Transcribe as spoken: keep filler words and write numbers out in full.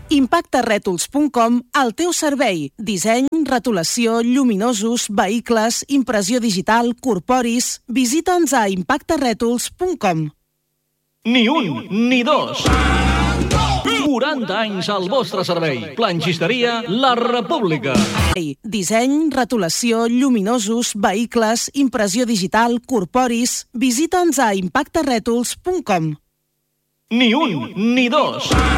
impacte rètols punt com, al teu servei. Disseny, retolació, lluminosos, vehicles, impressió digital, corporis. Visita'ns a impacte rètols punt com. Ni un, ni dos. quaranta anys al vostre servei. Planxisteria La República. Disseny, retolació, lluminosos, vehicles, impressió digital, corporis. Visita'ns a impacte rètols punt com. Ni un, ni dos.